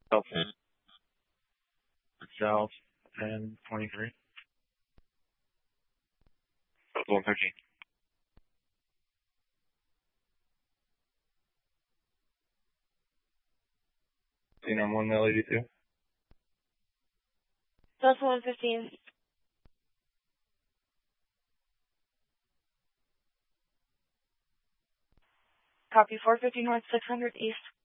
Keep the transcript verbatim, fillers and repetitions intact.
South, South, ten twenty-three. one thirteen. Scene on one L eighty-two. Delta one fifteen. Copy four fifty North, six hundred East.